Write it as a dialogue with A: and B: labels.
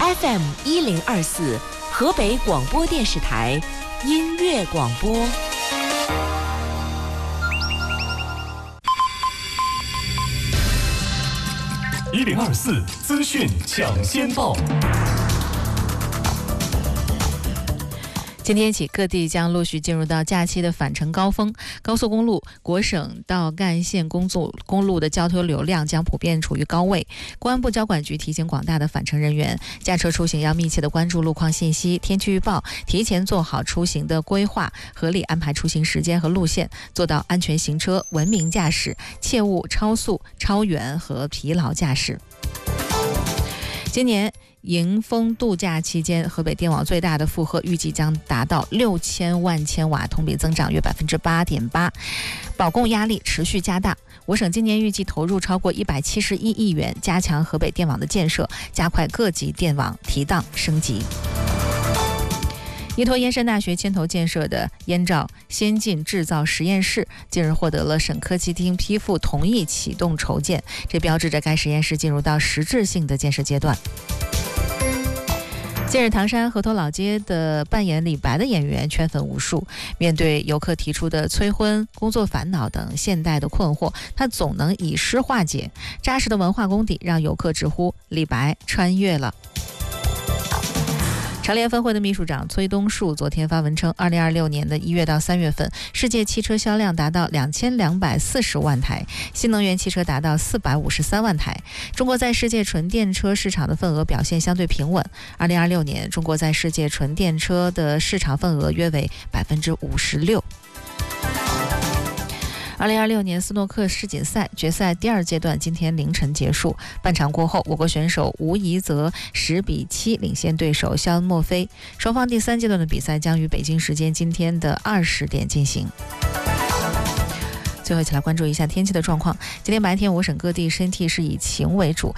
A: FM1024河北广播电视台音乐广播。
B: 1024资讯抢先报。
C: 今天起，各地将陆续进入到假期的返程高峰。高速公路、国省道干线公路的交通流量将普遍处于高位。公安部交管局提醒广大的返程人员，驾车出行要密切的关注路况信息、天气预报，提前做好出行的规划，合理安排出行时间和路线，做到安全行车、文明驾驶，切勿超速、超员和疲劳驾驶。今年迎风度假期间，河北电网最大的负荷预计将达到6000万千瓦，同比增长约8.8%，保供压力持续加大。我省今年预计投入超过171亿元，加强河北电网的建设，加快各级电网提档升级。依托燕山大学牵头建设的燕赵先进制造实验室近日获得了省科技厅批复同意启动筹建，这标志着该实验室进入到实质性的建设阶段。近日，唐山河头老街的扮演李白的演员圈粉无数，面对游客提出的催婚、工作烦恼等现代的困惑，他总能以诗化解，扎实的文化功底让游客直呼李白穿越了。长联分会的秘书长崔东树昨天发文称，2026年的1月到3月份，世界汽车销量达到2240万台，新能源汽车达到453万台。中国在世界纯电车市场的份额表现相对平稳。2026年，中国在世界纯电车的市场份额约为56%。2026年斯诺克世锦赛决赛第2阶段今天凌晨结束，半场过后，我国选手吴怡泽10-7领先对手肖恩莫菲，双方第3阶段的比赛将于北京时间今天的20点进行。最后一起来关注一下天气的状况。今天白天我省各地天气是以晴为主，